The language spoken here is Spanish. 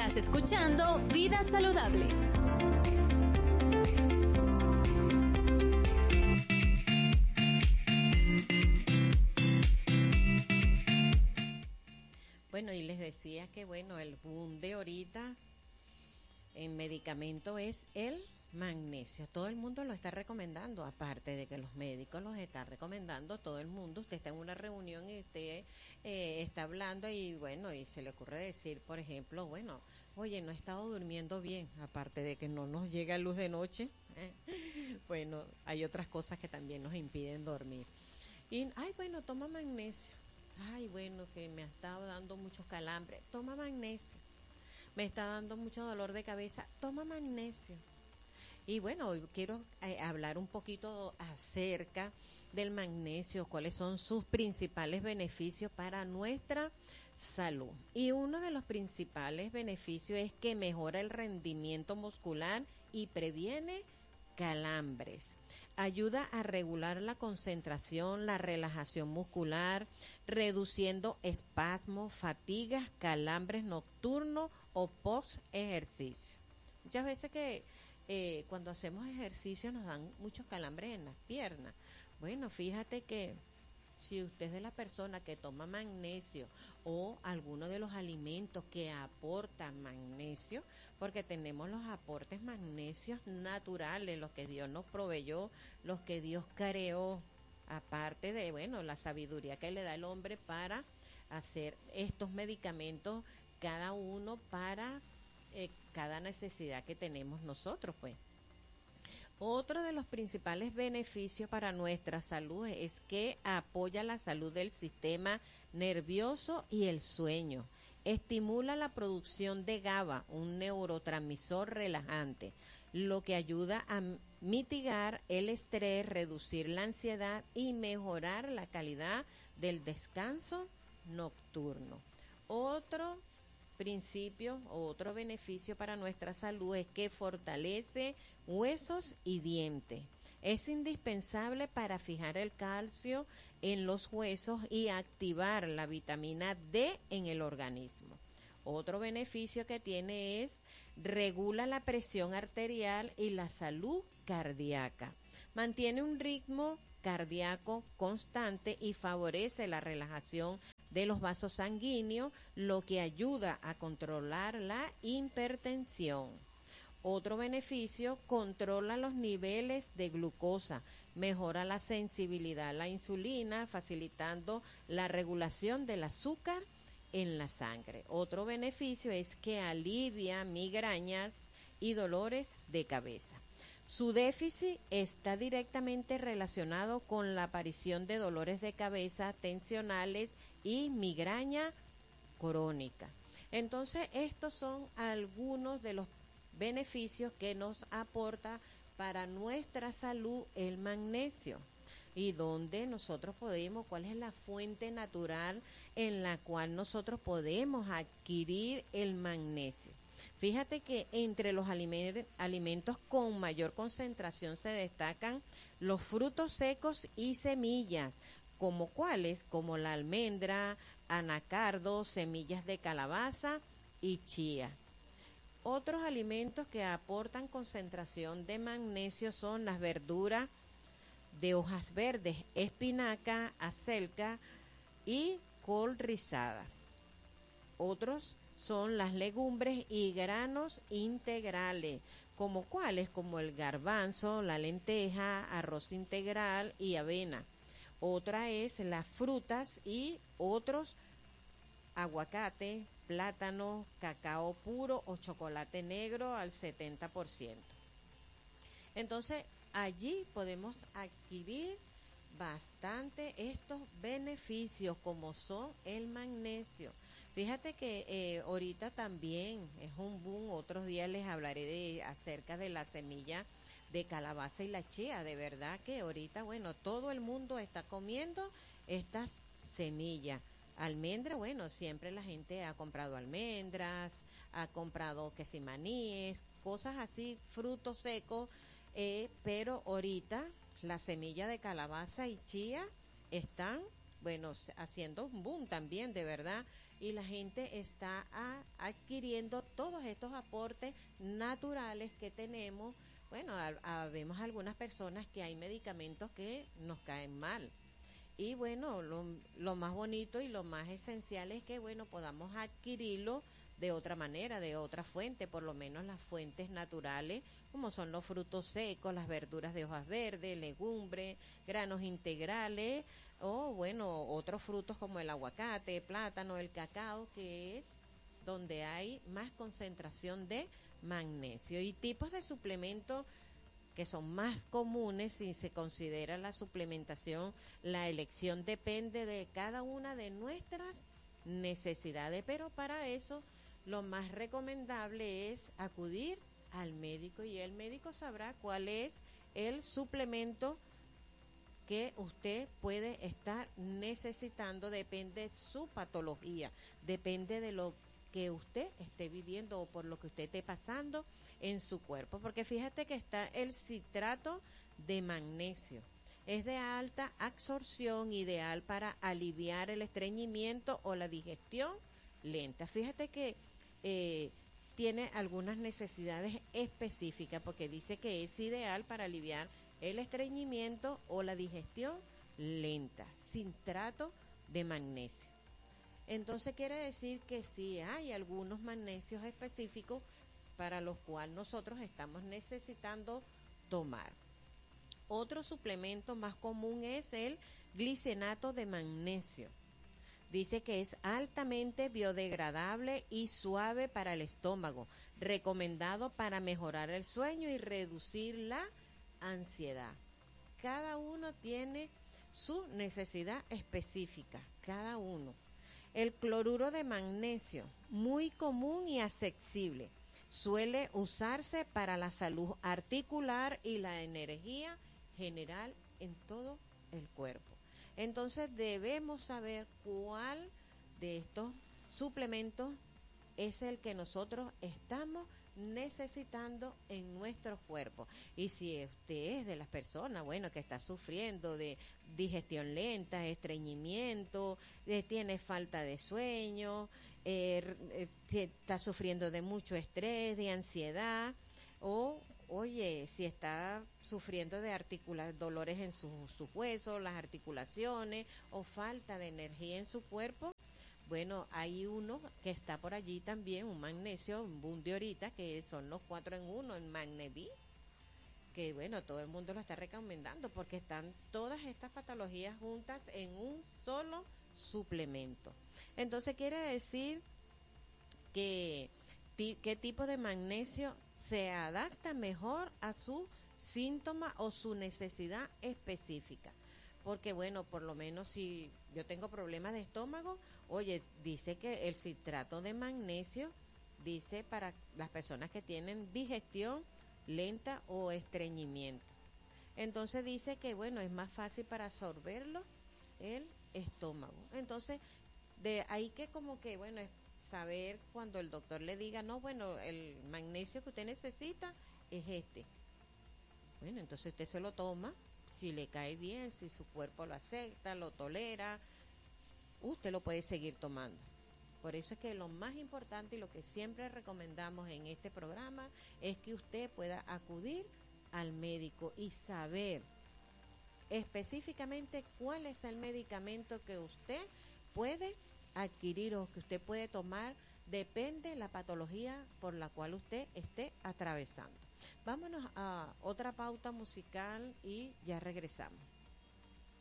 Estás escuchando Vida Saludable. Bueno, y les decía que bueno, el boom de ahorita en medicamento es el magnesio. Todo el mundo lo está recomendando, aparte de que los médicos los están recomendando, todo el mundo. Usted está en una reunión y usted está hablando y bueno, y se le ocurre decir, por ejemplo, bueno, oye, no he estado durmiendo bien, aparte de que no nos llega luz de noche. Bueno, hay otras cosas que también nos impiden dormir. Y, ay, bueno, toma magnesio. Ay, bueno, que me ha estado dando muchos calambres. Toma magnesio. Me está dando mucho dolor de cabeza. Toma magnesio. Y bueno, hoy quiero hablar un poquito acerca del magnesio, cuáles son sus principales beneficios para nuestra salud. Y uno de los principales beneficios es que mejora el rendimiento muscular y previene calambres. Ayuda a regular la concentración, la relajación muscular, reduciendo espasmos, fatigas, calambres nocturnos o post ejercicio. Muchas veces que cuando hacemos ejercicio nos dan muchos calambres en las piernas. Bueno, fíjate que si usted es de la persona que toma magnesio o alguno de los alimentos que aportan magnesio, porque tenemos los aportes magnesios naturales, los que Dios nos proveyó, los que Dios creó, aparte de, bueno, la sabiduría que le da el hombre para hacer estos medicamentos, cada uno para cada necesidad que tenemos nosotros, pues. Otro de los principales beneficios para nuestra salud es que apoya la salud del sistema nervioso y el sueño. Estimula la producción de GABA, un neurotransmisor relajante, lo que ayuda a mitigar el estrés, reducir la ansiedad y mejorar la calidad del descanso nocturno. Otro principio o otro beneficio para nuestra salud es que fortalece huesos y dientes. Es indispensable para fijar el calcio en los huesos y activar la vitamina D en el organismo. Otro beneficio que tiene es regula la presión arterial y la salud cardíaca. Mantiene un ritmo cardíaco constante y favorece la relajación de los vasos sanguíneos, lo que ayuda a controlar la hipertensión. Otro beneficio, controla los niveles de glucosa, mejora la sensibilidad a la insulina, facilitando la regulación del azúcar en la sangre. Otro beneficio es que alivia migrañas y dolores de cabeza. Su déficit está directamente relacionado con la aparición de dolores de cabeza tensionales y migraña crónica. Entonces, estos son algunos de los beneficios que nos aporta para nuestra salud el magnesio. Y donde nosotros podemos, cuál es la fuente natural en la cual nosotros podemos adquirir el magnesio. Fíjate que entre los alimentos con mayor concentración se destacan los frutos secos y semillas, como cuáles, como la almendra, anacardo, semillas de calabaza y chía. Otros alimentos que aportan concentración de magnesio son las verduras de hojas verdes, espinaca, acelga y col rizada. Otros son las legumbres y granos integrales, como cuáles, como el garbanzo, la lenteja, arroz integral y avena. Otra es las frutas y otros aguacate, plátano, cacao puro o chocolate negro al 70%. Entonces, allí podemos adquirir bastante estos beneficios como son el magnesio. Fíjate que ahorita también es un boom, otros días les hablaré acerca de la semilla de calabaza y la chía. De verdad que ahorita, bueno, todo el mundo está comiendo estas semillas. Almendra, bueno, siempre la gente ha comprado almendras, ha comprado que si maníes, cosas así, frutos secos, pero ahorita la semilla de calabaza y chía están, bueno, haciendo un boom también, de verdad, y la gente está adquiriendo todos estos aportes naturales que tenemos. Bueno, vemos algunas personas que hay medicamentos que nos caen mal. Y bueno, lo más bonito y lo más esencial es que, bueno, podamos adquirirlo de otra manera, de otra fuente, por lo menos las fuentes naturales, como son los frutos secos, las verduras de hojas verdes, legumbres, granos integrales, o bueno, otros frutos como el aguacate, plátano, el cacao, que es donde hay más concentración de magnesio. Y tipos de suplementos que son más comunes si se considera la suplementación, la elección depende de cada una de nuestras necesidades, pero para eso lo más recomendable es acudir al médico y el médico sabrá cuál es el suplemento que usted puede estar necesitando, depende de su patología, depende de lo que usted esté viviendo o por lo que usted esté pasando en su cuerpo, porque fíjate que está el citrato de magnesio, es de alta absorción, ideal para aliviar el estreñimiento o la digestión lenta. Fíjate que tiene algunas necesidades específicas, porque dice que es ideal para aliviar el estreñimiento o la digestión lenta, citrato de magnesio. Entonces quiere decir que sí hay algunos magnesios específicos para los cuales nosotros estamos necesitando tomar. Otro suplemento más común es el glicenato de magnesio. Dice que es altamente biodegradable y suave para el estómago, recomendado para mejorar el sueño y reducir la ansiedad. Cada uno tiene su necesidad específica, cada uno. El cloruro de magnesio, muy común y accesible, suele usarse para la salud articular y la energía general en todo el cuerpo. Entonces debemos saber cuál de estos suplementos es el que nosotros estamos necesitando en nuestro cuerpo. Y si usted es de las personas, bueno, que está sufriendo de digestión lenta, estreñimiento, tiene falta de sueño, está sufriendo de mucho estrés, de ansiedad, o oye, si está sufriendo de dolores en sus huesos, las articulaciones, o falta de energía en su cuerpo, bueno, hay uno que está por allí también, un magnesio, un boom de ahorita, que son los 4 en 1, el Magnevi, que bueno, todo el mundo lo está recomendando porque están todas estas patologías juntas en un solo suplemento. Entonces quiere decir que qué tipo de magnesio se adapta mejor a su síntoma o su necesidad específica. Porque bueno, por lo menos si yo tengo problemas de estómago, oye, dice que el citrato de magnesio, dice para las personas que tienen digestión lenta o estreñimiento. Entonces dice que bueno, es más fácil para absorberlo el estómago. Entonces, de ahí que como que bueno, es saber cuando el doctor le diga, no, bueno, el magnesio que usted necesita es este. Bueno, entonces usted se lo toma, si le cae bien, si su cuerpo lo acepta, lo tolera, usted lo puede seguir tomando. Por eso es que lo más importante y lo que siempre recomendamos en este programa es que usted pueda acudir al médico y saber específicamente cuál es el medicamento que usted puede adquirir o que usted puede tomar, depende de la patología por la cual usted esté atravesando. Vámonos a otra pauta musical y ya regresamos.